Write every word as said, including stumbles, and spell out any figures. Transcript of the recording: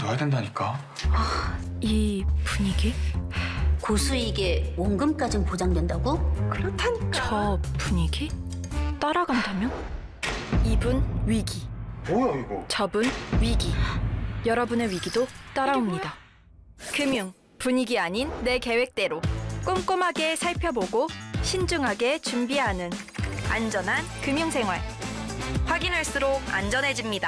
둬야 된다니까. 이 분위기? 고수익에 원금까진 보장된다고? 그렇다니까. 저 분위기? 따라간다면? 이분 위기. 뭐야 이거? 저분 위기. 여러분의 위기도 따라옵니다. 금융, 분위기 아닌 내 계획대로 꼼꼼하게 살펴보고 신중하게 준비하는 안전한 금융생활. 확인할수록 안전해집니다.